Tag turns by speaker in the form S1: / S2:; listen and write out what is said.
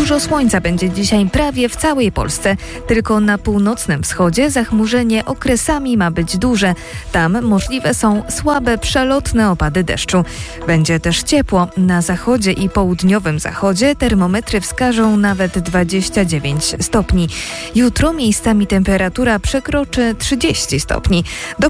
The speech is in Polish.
S1: Dużo słońca będzie dzisiaj prawie w całej Polsce. Tylko na północnym wschodzie zachmurzenie okresami ma być duże. Tam możliwe są słabe, przelotne opady deszczu. Będzie też ciepło. Na zachodzie i południowym zachodzie termometry wskażą nawet 29 stopni. Jutro miejscami temperatura przekroczy 30 stopni. Do